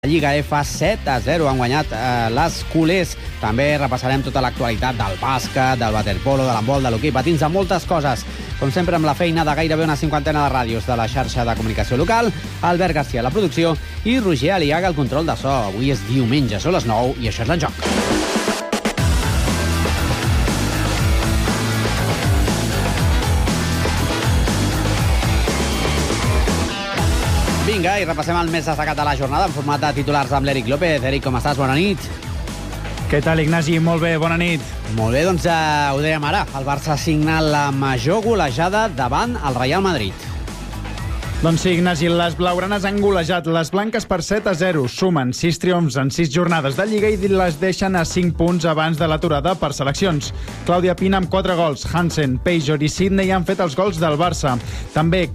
Lliga F 7-0 han guanyat les culers. També repassarem tota l'actualitat del bàsquet, del waterpolo, de l'handbol, de l'hoquei patins, de moltes coses. Com sempre, amb la feina de gairebé una cinquantena de ràdios de la xarxa de comunicació local, Albert Garcia a la producció i Roger Aliaga al control de so. Avui és diumenge, són les 9 i això és l'En Joc. Vinga, i repassem el més destacat de la jornada en format de titulars amb l'Eric López. Eric, com estàs? Bona nit. Què tal, Ignasi? Molt bé, bona nit. Molt bé, doncs ho dèiem ara. El Barça signa la major golejada davant el Real Madrid. Doncs sí, Ignasi, les blaugranes han golejat les blanques per 7-0. Sumen 6 triomfs en 6 jornades de Lliga i les deixen a 5 punts abans de l'aturada per seleccions. Clàudia Pina amb 4 gols. Hansen, Pejor i Sidney han fet els gols del Barça. També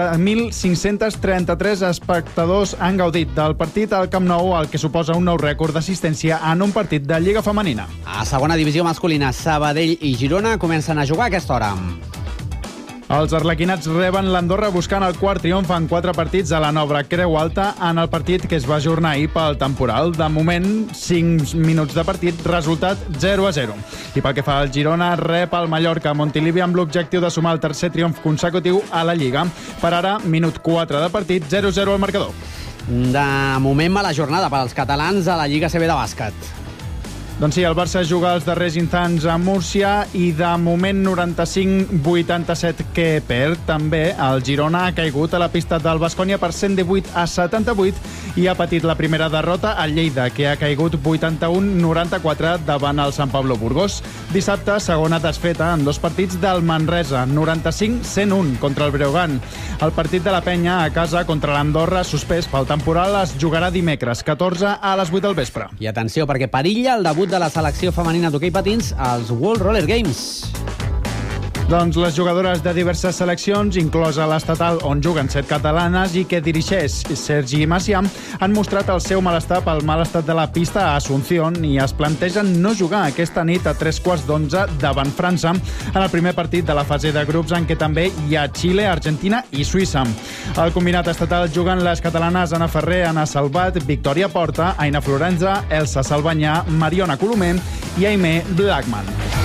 40.533 espectadors han gaudit del partit al Camp Nou, el que suposa un nou rècord d'assistència en un partit de Lliga femenina. A segona divisió masculina, Sabadell i Girona comencen a jugar a aquesta hora. Els arlequinats reben l'Andorra buscant el quart triomf en 4 partits a la Nova Creu Alta en el partit que es va ajornar ahir pel temporal. De moment, 5 minuts de partit, resultat 0-0. I pel que fa al Girona, rep el Mallorca a Montilivi amb l'objectiu de sumar el tercer triomf consecutiu a la Lliga. Per ara, minut 4 de partit, 0-0 al marcador. De moment, mala jornada per als catalans a la Lliga CB de bàsquet. Doncs sí, el Barça juga els darrers instants a Múrcia i de moment 95-87 que perd. També el Girona ha caigut a la pista del Baskonia per 118-78 i ha patit la primera derrota al Lleida, que ha caigut 81-94 davant el Sant Pablo Burgos. Dissabte, segona desfeta en 2 partits del Manresa, 95-101 contra el Breogán. El partit de la Penya a casa contra l'Andorra, suspès pel temporal, es jugarà dimecres, 14 a les 8 del vespre. I atenció, perquè perilla el debut de la selecció femenina d'hoquei patins als World Roller Games. Doncs les jugadores de diverses seleccions, inclosa l'estatal on juguen 7 catalanes i que dirigeix Sergi Macià, han mostrat el seu malestar pel mal estat de la pista a Asunción i es plantegen no jugar aquesta nit a 3:15 davant França en el primer partit de la fase de grups en què també hi ha Xile, Argentina i Suïssa. Al combinat estatal juguen les catalanes Anna Ferrer, Anna Salvat, Victòria Porta, Aina Florenza, Elsa Salvanyà, Mariona Colomer i Aimé Blackman.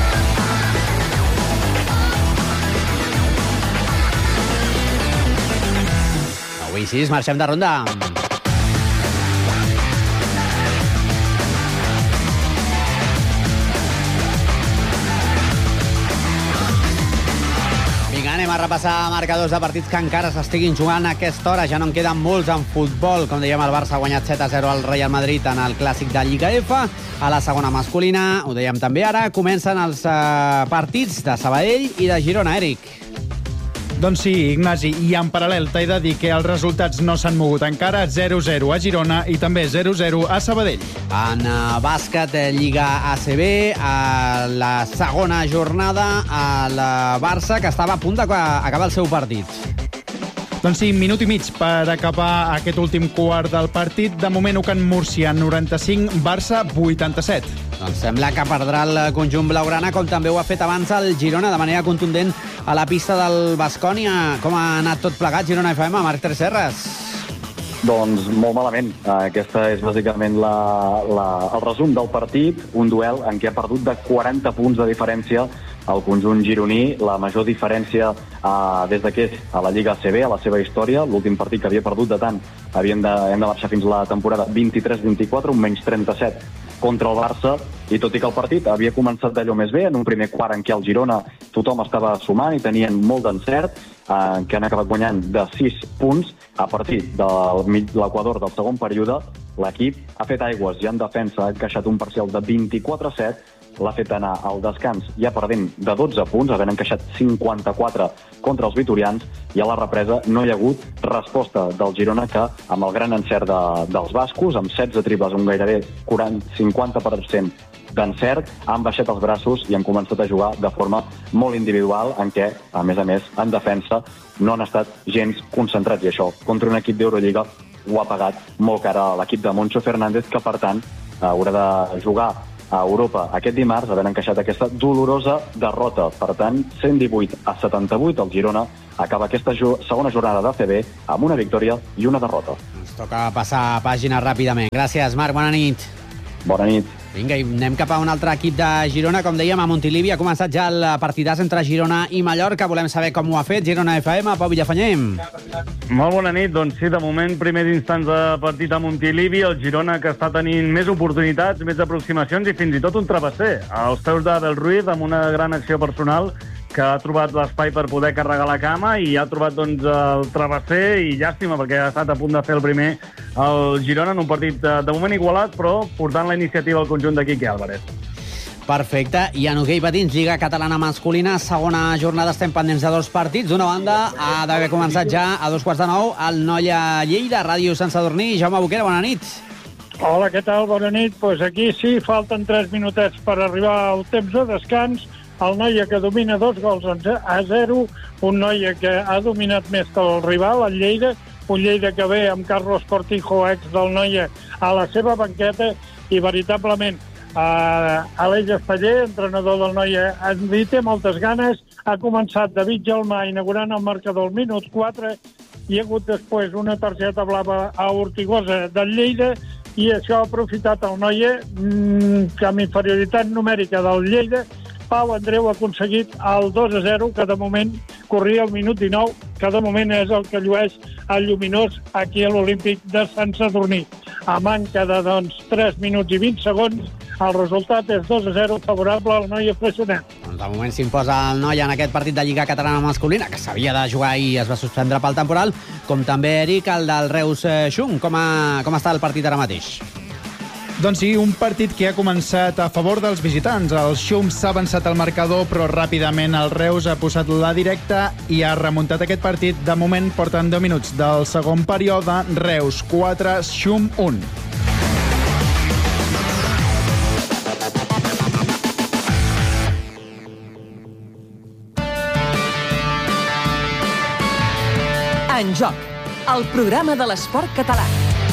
Avui sí, marxem de ronda. Vinga, anem a repassar marcadors de partits que encara s'estiguin jugant a aquesta hora. Ja no en queden molts en futbol. Com dèiem, el Barça ha guanyat 7-0 al Real Madrid en el clàssic de Lliga F. A la segona masculina, ho dèiem també ara, comencen els partits de Sabadell i de Girona, Eric. Doncs sí, Ignasi, i en paral·lel t'he de dir que els resultats no s'han mogut encara. 0-0 a Girona i també 0-0 a Sabadell. En bàsquet, Lliga ACB, a la segona jornada, el Barça, que estava a punt d'acabar el seu partit. Doncs sí, minut i mig per acabar aquest últim quart del partit. De moment, UCAM Múrcia 95, Barça 87. Doncs sembla que perdrà el conjunt blaugrana, com també ho ha fet abans el Girona, de manera contundent a la pista del Baskonia. Com ha anat tot plegat, Girona FM, Marc Tresserras? Doncs molt malament. Aquesta és bàsicament el resum del partit, un duel en què ha perdut de 40 punts de diferència el conjunt gironí, la major diferència des que és a la Lliga ACB, a la seva història. L'últim partit que havia perdut de tant hem de marxar fins la temporada 23-24, un menys 37 contra el Barça, i tot i que el partit havia començat d'allò més bé, en un primer quart en què el Girona tothom estava sumant i tenien molt d'encert, que han acabat guanyant de 6 punts, a partir de l'equador del segon període, l'equip ha fet aigües i en defensa ha encaixat un parcial de 24-7, l'ha fet anar al descans ja perdent de 12 punts, havent encaixat 54 contra els vitorians, i a la represa no hi ha hagut resposta del Girona, que amb el gran encert dels bascos, amb 16 triples, un gairebé 50% d'encert, han baixat els braços i han començat a jugar de forma molt individual, en què, a més, en defensa no han estat gens concentrats, i això, contra un equip d'Eurolliga, ho ha pagat molt cara a l'equip de Moncho Fernández, que, per tant, haurà de jugar a Europa aquest dimarts, havent encaixat aquesta dolorosa derrota. Per tant, 118-78, el Girona acaba aquesta segona jornada d'ACB amb una victòria i una derrota. Ens toca passar pàgina ràpidament. Gràcies, Marc, bona nit. Bona nit. Vinga, i anem cap a un altre equip de Girona. Com dèiem, a Montilivi ha començat ja el partidàs entre Girona i Mallorca. Volem saber com ho ha fet Girona FM. Pau Villafanyer. Molt bona nit. Doncs sí, de moment, primers instants de partit a Montilivi, el Girona que està tenint més oportunitats, més aproximacions i fins i tot un travesser. Als peus d'Abel Ruiz, amb una gran acció personal, que ha trobat l'espai per poder carregar la cama i ha trobat doncs, el travesser, i llàstima perquè ha estat a punt de fer el primer el Girona en un partit de moment igualat, però portant la iniciativa al conjunt de Quique Álvarez. Perfecte. I en hoquei patins, Lliga Catalana Masculina, segona jornada, estem pendents de dos partits. D'una banda, ha d'haver començat ja a 8:45 el Noia Lleida, Ràdio Sant Sadurní. Jaume Boquera, bona nit. Hola, què tal? Bona nit. Pues aquí sí, falten 3 minutets per arribar al temps de descans. El Noia que domina 2-0, un Noia que ha dominat més que el rival, el Lleida, un Lleida que ve amb Carlos Cortijo, ex del Noia, a la seva banqueta, i veritablement Aleix Esteller, entrenador del Noia, li té moltes ganes. Ha començat David Gelmà inaugurant el marcador al minut 4, hi ha hagut després una targeta blava a Ortigosa del Lleida, i això ha aprofitat el Noia, que amb inferioritat numèrica del Lleida, Pau Andreu ha aconseguit el 2-0, que de moment corria al minut 19, que de moment és el que llueix el Lluminós aquí a l'Olímpic de Sant Sadurní. A manca de 3 minuts i 20 segons, el resultat és 2-0 favorable al Noia Freixenet. Doncs de moment s'imposa el Noia en aquest partit de Lliga Catalana Masculina, que s'havia de jugar i es va suspendre pel temporal, com també, Eric, el del Reus Xum. Com està el partit ara mateix? Doncs sí, un partit que ha començat a favor dels visitants. El Xum s'ha avançat al marcador, però ràpidament el Reus ha posat la directa i ha remuntat aquest partit. De moment porten 10 minuts del segon període. Reus 4, Xum 1. En Joc, el programa de l'esport català.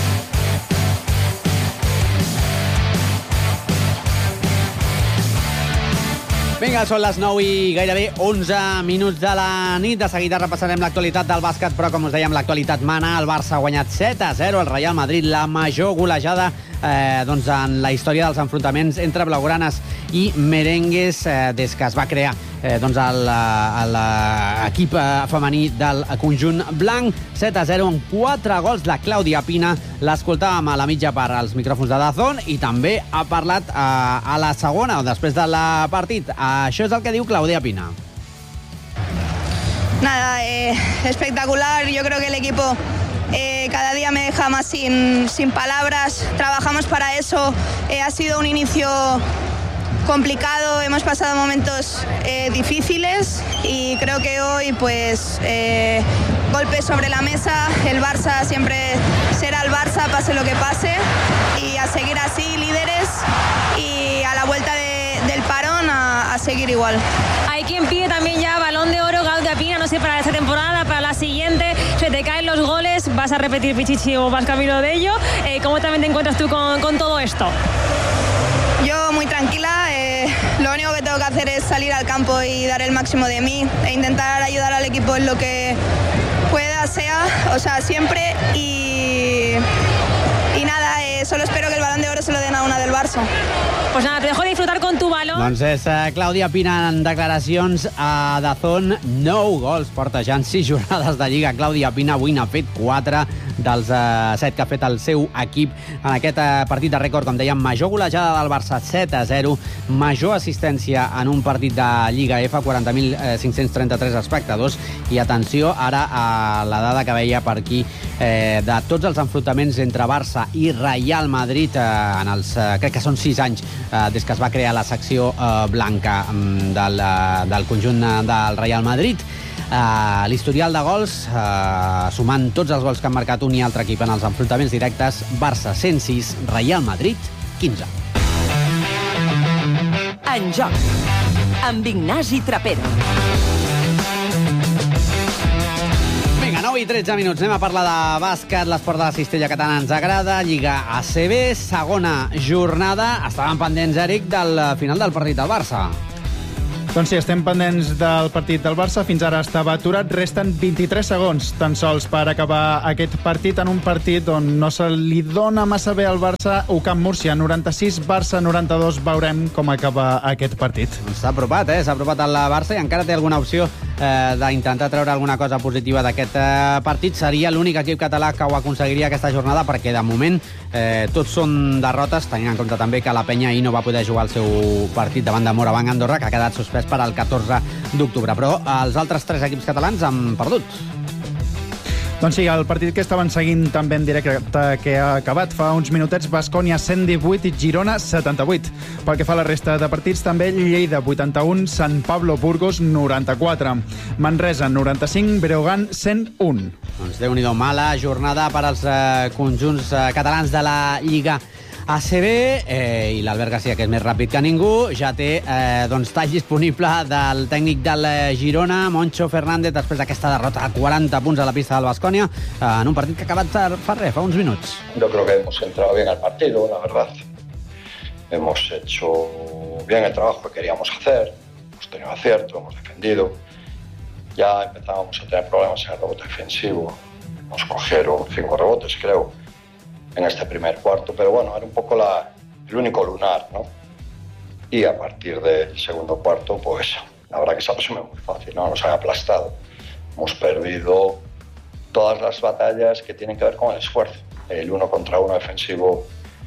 Vinga, són les 9 i gairebé 11 minuts de la nit. De seguida repassarem l'actualitat del bàsquet, però com us dèiem, l'actualitat mana. El Barça ha guanyat 7-0 al Real Madrid, la major golejada en la història dels enfrontaments entre blaugranes i merengues des que es va crear l'equip femení del conjunt blanc. 7-0 amb 4 gols de Clàudia Pina. L'escoltàvem a la mitja part als micròfons de DAZN i també ha parlat a la segona, després del partit. Això és el que diu Clàudia Pina. Nada, espectacular. Yo creo que el equipo cada día me deja más sin palabras. Trabajamos para eso. Ha sido un inicio complicado, hemos pasado momentos difíciles y creo que hoy pues golpes sobre la mesa. El Barça siempre será el Barça, pase lo que pase, y a seguir así, líderes, y a la vuelta del parón a seguir igual. Hay quien pide también ya Balón de Oro, Clàudia Pina, no sé, para esta temporada, para la siguiente. Se te caen los goles, ¿vas a repetir, Pichichi, o vas camino de ello? ¿Cómo también te encuentras tú con todo esto? Yo muy tranquila, lo único que tengo que hacer es salir al campo y dar el máximo de mí e intentar ayudar al equipo en lo que pueda, siempre, y nada, solo espero que el Balón de Oro se lo den a una del Barça. Pues nada, te dejo disfrutar con tu balón. Doncs és Clàudia Pina en declaracions a DAZN. 9 gols porta ja en 6 jornades de Lliga. Clàudia Pina avui n'ha fet 4 dels 7 que ha fet el seu equip en aquest partit de rècord. Com dèiem, major golejada del Barça, 7-0. Major assistència en un partit de Lliga F, 40.533 espectadors. I atenció ara a la dada que veia per aquí de tots els enfrontaments entre Barça i Real Madrid crec que són 6 anys des que es va crear la secció blanca del conjunt del Real Madrid. L'historial de gols, sumant tots els gols que han marcat un i altre equip en els enfrontaments directes: Barça 106, Real Madrid 15. En Joc, amb Ignasi Trapero. Vinga, 9 9:13. Anem a parlar de bàsquet. L'esport de la cistella catalana ens agrada. Lliga ACB, segona jornada. Estàvem pendents, Eric, del final del partit del Barça. Doncs sí, estem pendents del partit del Barça. Fins ara estava aturat. Resten 23 segons tan sols per acabar aquest partit, en un partit on no se li dona massa bé al Barça. UCAM Múrcia 96, Barça 92. Veurem com acaba aquest partit. S'ha apropat, S'ha apropat el Barça i encara té alguna opció d'intentar treure alguna cosa positiva d'aquest partit. Seria l'únic equip català que ho aconseguiria aquesta jornada, perquè de moment tots són derrotes, tenint en compte també que la Penya ahir no va poder jugar el seu partit davant de Morabanc Andorra, que ha quedat suspès per al 14 d'octubre. Però els altres 3 equips catalans han perdut. Doncs sí, el partit que estaven seguint també en directe, que ha acabat fa uns minutets, Baskonia 118 i Girona 78. Pel que fa a la resta de partits, també Lleida 81, Sant Pablo Burgos 94, Manresa 95, Breogán 101. Doncs Déu-n'hi-do, mala jornada per als conjunts catalans de la Lliga ACB, i l'Albert Garcia, que és més ràpid que ningú, ja té tall disponible del tècnic del Girona, Moncho Fernández, després d'aquesta derrota a 40 punts a la pista del Baskonia, en un partit que ha acabat fa uns minuts. Yo creo que hemos entrado bien al partido, la verdad. Hemos hecho bien el trabajo que queríamos hacer, hemos tenido acierto, hemos defendido. Ya empezábamos a tener problemas en el rebote defensivo. Nos cogieron 5 rebotes, creo, en este primer cuarto, pero bueno, era un poco el único lunar, ¿no? Y a partir del segundo cuarto, pues la verdad que se ha resumido muy fácil, ¿no? Nos han aplastado. Hemos perdido todas las batallas que tienen que ver con el esfuerzo. El 1 contra 1 defensivo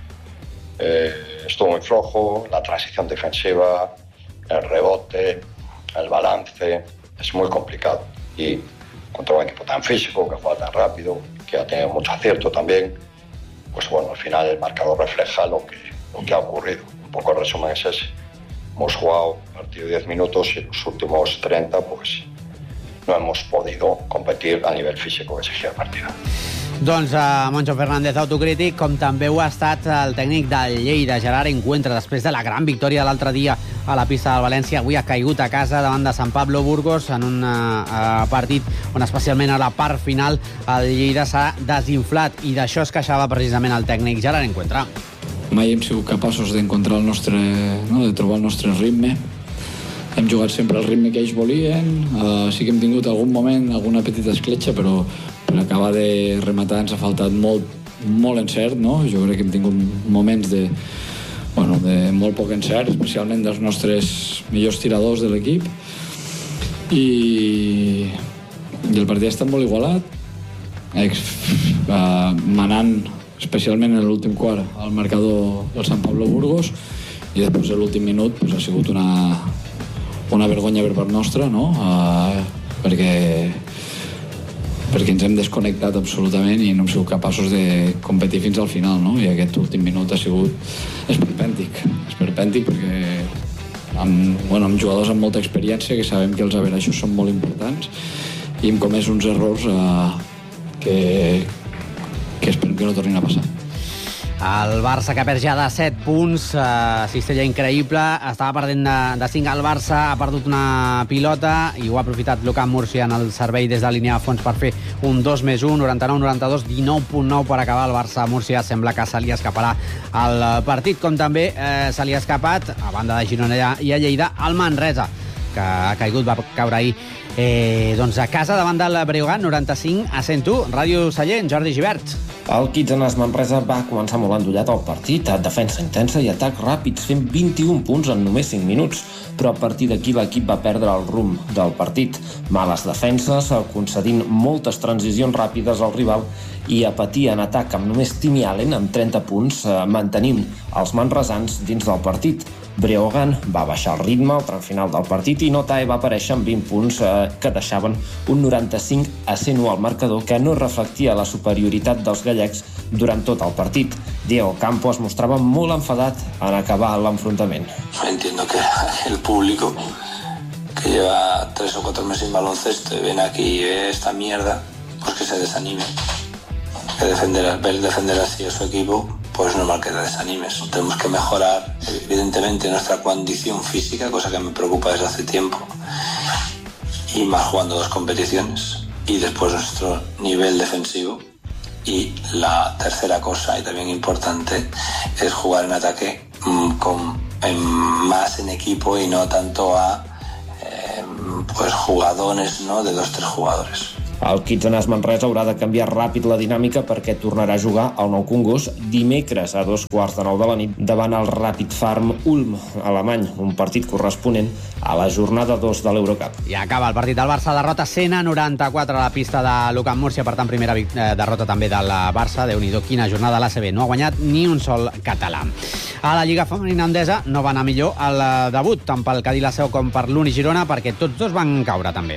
estuvo muy flojo, la transición defensiva, el rebote, el balance, es muy complicado. Y contra un equipo tan físico, que juega tan rápido, que ha tenido mucho acierto también, pues bueno, al final el marcador refleja lo que ha ocurrido. Un poco el resumen es ese. Hemos jugado un partido de 10 minutos y en los últimos 30 pues no hemos podido competir a nivel físico que exigía el partido. Doncs Moncho Fernández autocrític, com també ho ha estat el tècnic del Lleida, Gerard Encuentra, després de la gran victòria de l'altre dia a la pista del València. Avui ha caigut a casa davant de Sant Pablo Burgos en un partit on especialment a la part final el Lleida s'ha desinflat, i d'això es queixava precisament el tècnic Gerard Encuentra. Mai hem sigut capaços d'encontrar el nostre, de trobar el nostre ritme. Hem jugat sempre al ritme que ells volien. Sí que hem tingut algun moment, alguna petita escletxa, però per acabar de rematar ens ha faltat molt encert, no? Jo crec que hem tingut moments de molt poc encert, especialment dels nostres millors tiradors de l'equip. I el partit ha estat molt igualat, manant especialment en l'últim quart al marcador del Sant Pablo Burgos, i després de l'últim minut ha sigut una vergonya per part nostra, no? Perquè ens hem desconnectat absolutament i no hem sigut capaços de competir fins al final, no? I aquest últim minut ha sigut esperpèntic perquè amb jugadors amb molta experiència, que sabem que els averaixos són molt importants, i hem comès uns errors que esperem que no tornin a passar. El Barça, que perd ja de 7 punts, cistella increïble, estava perdent de 5 al Barça, ha perdut una pilota i ho ha aprofitat l'UCAM Múrcia en el servei des de la línia de fons per fer un 2+1, 99-92, 19.9 per acabar. El Barça-Múrcia sembla que se li escaparà el partit, com també se li ha escapat, a banda de Girona i a Lleida, el Manresa, que ha caigut, va caure ahir a casa davant del Breogán, 95-101. Ràdio Sallent, Jordi Gibert. El Kitsanes Manresa va començar molt endollat al partit, a defensa intensa i atacs ràpids, fent 21 punts en només 5 minuts. Però a partir d'aquí l'equip va perdre el rumb del partit. Males defenses, concedint moltes transicions ràpides al rival i a patir en atac amb només Timi Allen amb 30 punts, mantenint els manresans dins del partit. Breogán va baixar el ritme al tram final del partit i Notae va aparèixer amb 20 punts que deixaven un 95-101 al marcador, que no reflectia la superioritat dels gallecs durant tot el partit. Diego Campo es mostrava molt enfadat en acabar l'enfrontament. Entiendo que el público que lleva 3 o 4 meses sin baloncesto y ven aquí esta mierda, pues que se desanime. Que defender así a su equipo, pues normal que te desanimes. Tenemos que mejorar, evidentemente, nuestra condición física, cosa que me preocupa desde hace tiempo, y más jugando 2 competiciones. y después nuestro nivel defensivo. Y la tercera cosa, y también importante, es jugar en ataque más en equipo y no tanto a jugadores, ¿no?, de 2-3 jugadores. El Kitsanàs Manresa haurà de canviar ràpid la dinàmica perquè tornarà a jugar al Nou Congost dimecres a 2:15 de la nit davant el Rapid Farm Ulm alemany, un partit corresponent a la jornada 2 de l'Eurocup. I acaba el partit del Barça, derrota 100-94 a la pista de l'UCAM Múrcia, per tant primera derrota també del Barça. Déu-n'hi-do, quina jornada a l'ACB, no ha guanyat ni un sol català. A la Lliga Femenina Endesa no va anar millor el debut, tant pel Cadí la Seu com per l'Uni Girona, perquè tots dos van caure també.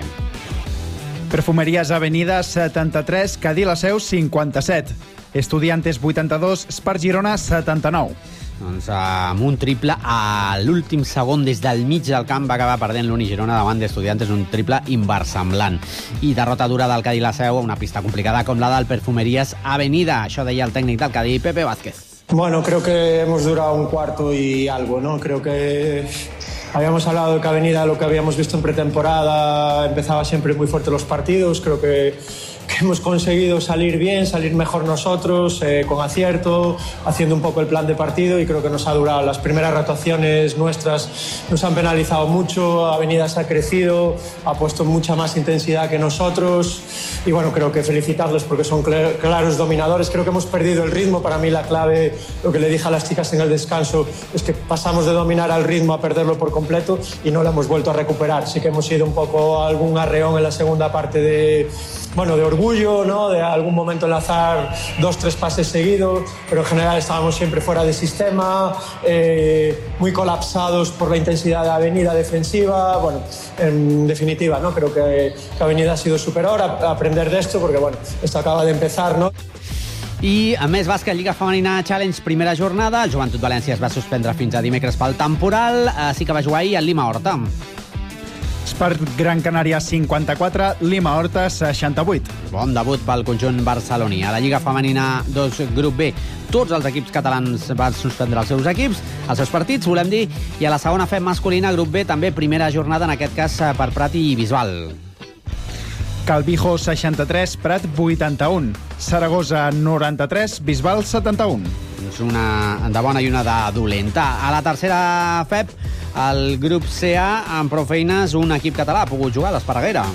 Perfumeries Avenida 73, Cadí la Seu 57, Estudiantes 82, Spar Girona 79. Doncs amb un triple a l'últim segon des del mig del camp va acabar perdent l'Uni Girona davant d'Estudiantes, un triple inversemblant. I derrota dura del Cadí la Seu, una pista complicada com la del Perfumeries Avenida. Això deia el tècnic del Cadí, Pepe Vázquez. Bueno, creo que hemos durado un cuarto y algo, ¿no? Creo que habíamos hablado de que Avenida, lo que habíamos visto en pretemporada, empezaba siempre muy fuerte los partidos. Creo que hemos conseguido salir bien, salir mejor nosotros, con acierto, haciendo un poco el plan de partido, y creo que nos ha durado. Las primeras rotaciones nuestras nos han penalizado mucho, Avenida se ha crecido, ha puesto mucha más intensidad que nosotros, y bueno, creo que felicitarlos porque son claros dominadores. Creo que hemos perdido el ritmo. Para mí la clave, lo que le dije a las chicas en el descanso, es que pasamos de dominar al ritmo a perderlo por completo y no lo hemos vuelto a recuperar. Sí que hemos ido un poco a algún arreón en la segunda parte de orgullo, ¿no?, de algún momento enlazar 2-3 pases seguidos, pero en general estábamos siempre fuera de sistema, muy colapsados por la intensidad de Avenida defensiva. Bueno, en definitiva, ¿no?, creo que Avenida ha sido superior, a aprender de esto, porque bueno, esto acaba de empezar, ¿no? I, a més, bàsquet, Lliga Femenina Challenge, primera jornada. El Joventut València es va suspendre fins a dimecres pel temporal. Sí que va jugar ahir el Lima Horta. Espart Gran Canària 54, Lima Horta 68. Bon debut pel conjunt barceloní. A la Lliga Femenina 2, grup B, tots els equips catalans van suspendre els seus equips, els seus partits, volem dir, i a la segona FEB masculina, grup B, també primera jornada, en aquest cas per Prat i Bisbal. Calvijo 63, Prat 81, Saragossa 93, Bisbal 71. És una de bona i una de dolenta. A la tercera FEB, el grup CA, amb prou feines, un equip català ha pogut jugar, l'Esparreguera.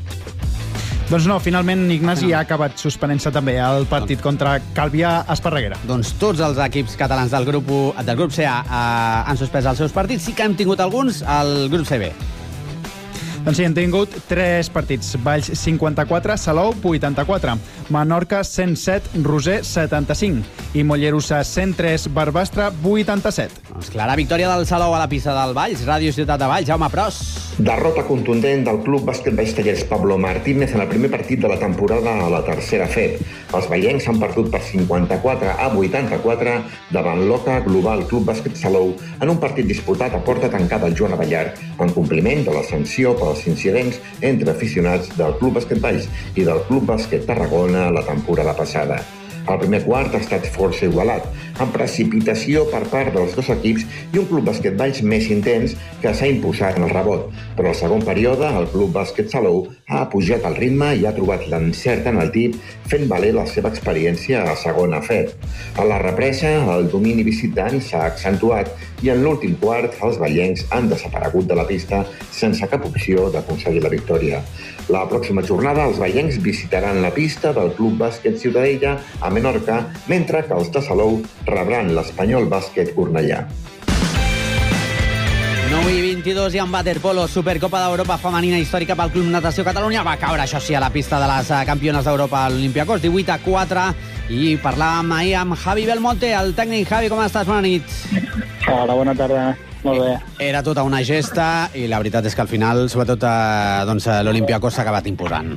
Doncs no, finalment Ignasi ha acabat suspenent-se també el partit contra Calvià-Esparreguera. Doncs tots els equips catalans del grup CA han suspès els seus partits. Sí que hem tingut alguns al grup CB. Doncs sí, hem tingut 3 partits. Valls 54, Salou 84, Menorca 107, Roser 75 i Mollerussa 103, Barbastre 87. Doncs clara victòria del Salou a la pista del Valls. Ràdio Ciutat de Valls, Jaume Pros. Derrota contundent del Club Bàsquet Valls Tallers Pablo Martínez en el primer partit de la temporada a la tercera FEB. Els vallencs han perdut per 54-84 davant l'Oca Global Club Bàsquet Salou en un partit disputat a porta tancada al Joan Abellar en compliment de la sanció pels incidents entre aficionats del Club Bàsquet Valls i del Club Bàsquet Tarragona la temporada passada. El primer quart ha estat força igualat, amb precipitació per part dels dos equips i un Club Bàsquet Valls més intens que s'ha imposat en el rebot. Però al segon període, el Club Bàsquet Salou ha pujat el ritme i ha trobat l'encert en el tip, fent valer la seva experiència a segona FEB. A la represa, el domini visitant s'ha accentuat i en l'últim quart els vallencs han desaparegut de la pista sense cap opció d'aconseguir la victòria. La pròxima jornada els vallencs visitaran la pista del Club Bàsquet Ciutadella a Menorca, mentre que els de Salou rebran l'Espanyol Bàsquet Cornellà. 9:22 i en waterpolo, Supercopa d'Europa femenina històrica pel Club Natació Catalunya. Va caure, això sí, a la pista de les campiones d'Europa, l'Olympiacos, 18-4. I parlàvem ahir amb Javi Belmonte, el tècnic. Javi, com estàs? Bona nit. Hola, bona tarda. Molt bé. Era tota una gesta i la veritat és que al final, sobretot, l'Olympiacos s'ha acabat imposant.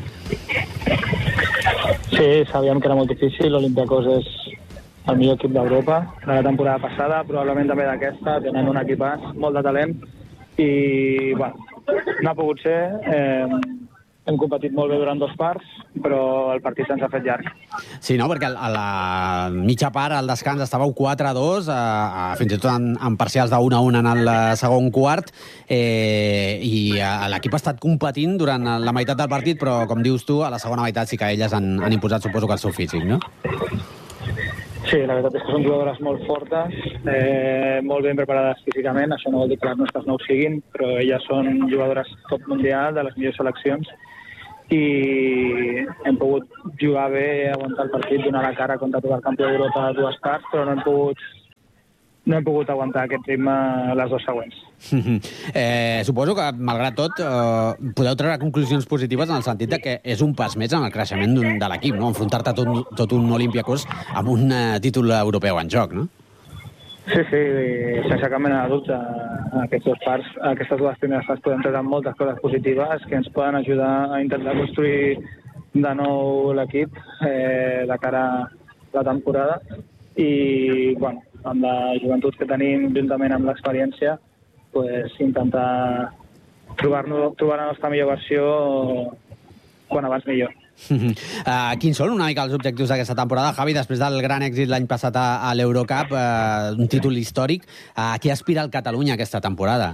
Sí, sabíem que era molt difícil. L'Olympiacos és el millor equip d'Europa de la temporada passada, probablement també d'aquesta. Tenen un equipàs, molt de talent i, bueno, no ha pogut ser. hem competit molt bé durant 2 parts, però el partit se'ns ha fet llarg. Sí, no? Perquè a la mitja part, al descans, estàveu 4-2, fins i tot en parcials de 1-1 en el segon quart, i l'equip ha estat competint durant la meitat del partit, però, com dius tu, a la segona meitat sí que elles han imposat, suposo que el seu físic, no? Sí, la veritat és que són jugadores molt fortes, molt ben preparades físicament. Això no vol dir que les nostres no ho siguin, però elles són jugadores top mundial, de les millors seleccions, i hem pogut jugar bé, aguantar el partit, donar la cara contra tot el campió d'Europa a 2 parts, però no hem pogut aguantar aquest ritme les 2 següents. Suposo que, malgrat tot, podeu treure conclusions positives en el sentit de que és un pas més en el creixement de l'equip, no? Enfrontar-te tot un Olympiacos amb un títol europeu en joc, no? Sí, sense cap mena de dubte. Aquestes 2 primeres parts podem treure moltes coses positives que ens poden ajudar a intentar construir de nou l'equip de cara a la temporada. I, bueno, amb la joventut que tenim, juntament amb l'experiència, pues, intentar trobar la nostra millor versió quan abans millor. Quins són una mica els objectius d'aquesta temporada, Javi, després del gran èxit l'any passat a l'Eurocup, un títol històric? A què aspira el Catalunya aquesta temporada?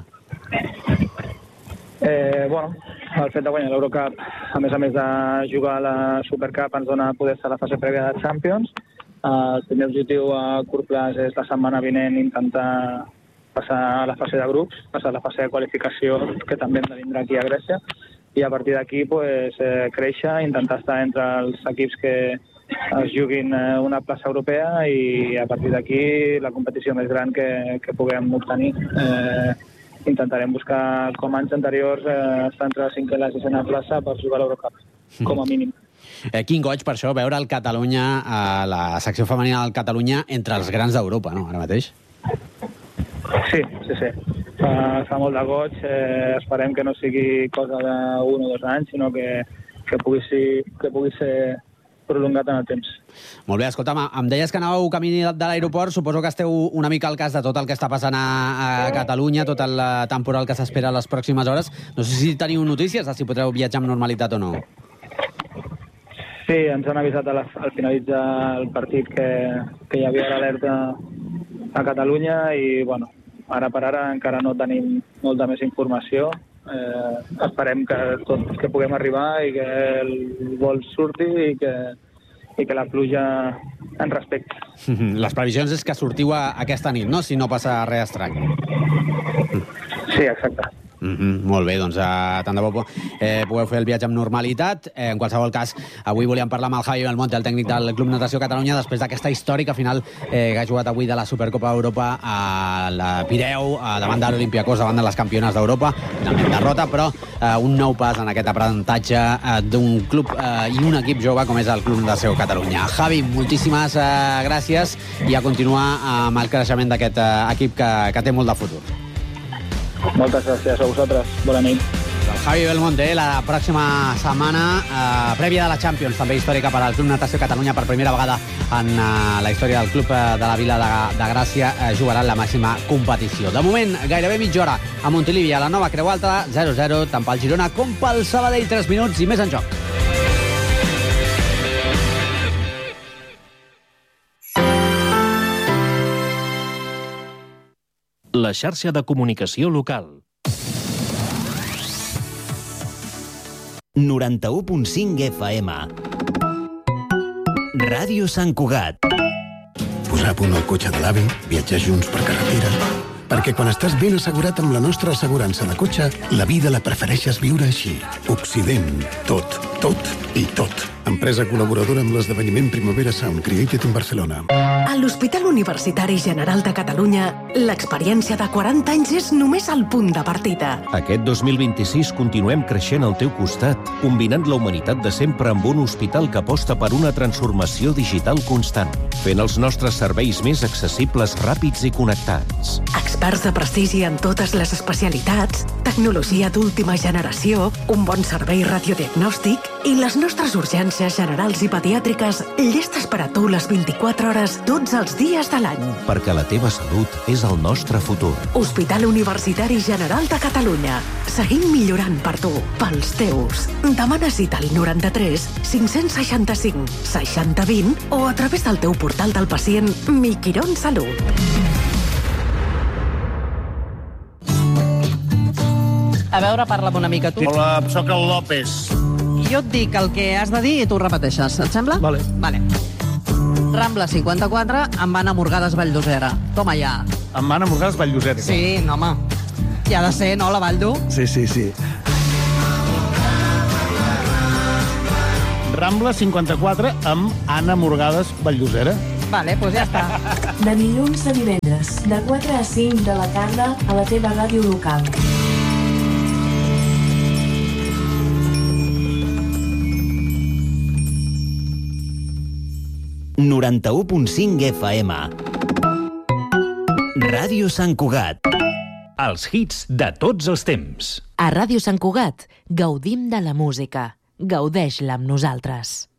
Bueno, el fet de guanyar l'Eurocup, a més de jugar a la Supercup, ens dona poder estar a la fase prèvia de Champions. El primer objectiu a curt plaç és la setmana vinent intentar passar a la fase de grups, passar a la fase de qualificació, que també hem de vindre aquí a Grècia, i a partir d'aquí créixer, intentar estar entre els equips que es juguin una plaça europea, i a partir d'aquí la competició més gran que puguem obtenir. Intentarem buscar, com anys anteriors, estar entre la 5ª i la 6ª plaça per jugar a l'Eurocup, com a mínim. Quin goig, per això, veure el Catalunya, la secció femenina del Catalunya, entre els grans d'Europa, no?, ara mateix? Sí. Fa molt de goig. Esperem que no sigui cosa d'1 o 2 anys, sinó que pugui ser prolongat en el temps. Molt bé, escolta'm, em deies que anàveu camí de l'aeroport, suposo que esteu una mica al cas de tot el que està passant a Catalunya, tot el temporal que s'espera a les pròximes hores. No sé si teniu notícies de si podreu viatjar amb normalitat o no. Sí, ens han avisat al finalitzar el partit que hi havia l'alerta a Catalunya i, bueno, ara per ara encara no tenim molta més informació. Esperem que puguem arribar i que el vol surti i que la pluja ens respecti. Les previsions és que sortiu aquesta nit, no?, si no passa res estrany. Sí, exacte. Molt bé, doncs tant de bo pugueu fer el viatge amb normalitat. En qualsevol cas, avui volíem parlar amb el Javi Belmonte, el tècnic del Club Natació Catalunya, després d'aquesta històrica final que ha jugat avui de la Supercopa d'Europa a la Pireu, davant de l'Olympiacos, davant de les campiones d'Europa, finalment derrota, però un nou pas en aquest aprenentatge d'un club i un equip jove com és el Club Natació Catalunya. Javi, moltíssimes gràcies i a continuar amb el creixement d'aquest equip que té molt de futur. Moltes gràcies a vosaltres. Bona nit. Javi Belmonte, la pròxima setmana, prèvia de la Champions, també històrica per al Club Natació Catalunya, per primera vegada en la història del club de la Vila de Gràcia, jugarà en la màxima competició. De moment, gairebé mitja hora a Montilivi, a la Nova Creu Alta, 0-0, tant pel Girona com pel Sabadell, 3 minuts i més en joc. La xarxa de comunicació local. 91.5 FM. Ràdio Sant Cugat. Posar a punt el cotxe de l'avi, viatjar junts per carretera... Perquè quan estàs ben assegurat amb la nostra assegurança de cotxe, la vida la prefereixes viure així. Occident. Tot, tot i tot. Empresa col·laboradora amb l'esdeveniment Primavera Sound Created in Barcelona. A l'Hospital Universitari General de Catalunya, l'experiència de 40 anys és només el punt de partida. Aquest 2026 continuem creixent al teu costat, combinant la humanitat de sempre amb un hospital que aposta per una transformació digital constant, fent els nostres serveis més accessibles, ràpids i connectats. Experts de prestigi en totes les especialitats, tecnologia d'última generació, un bon servei radiodiagnòstic I les nostres urgències generals i pediàtriques llestes per a tu les 24 hores tots els dies de l'any. Perquè la teva salut és el nostre futur. Hospital Universitari General de Catalunya. Seguim millorant per tu, pels teus. Demana cita al 93 565 6020 o a través del teu portal del pacient Miquirón Salut. A veure, parla'm una mica tu. Hola, sóc el López. Jo et dic el que has de dir i tu repeteixes. Et sembla? Vale. Rambla 54 amb Anna Morgades Valldosera. Toma ja. Amb Anna Morgades Valldosera. Sí, no, home. Hi ha de ser, no, la Valldo? Sí. Rambla 54 amb Anna Morgades Valldosera. Vale, doncs ja està. De dilluns a divendres, de 4 a 5 de la tarda a la teva ràdio local. FM. Ràdio Sant Cugat. Els hits de tots els temps. A Ràdio Sant Cugat gaudim de la música. Gaudeix-la amb nosaltres.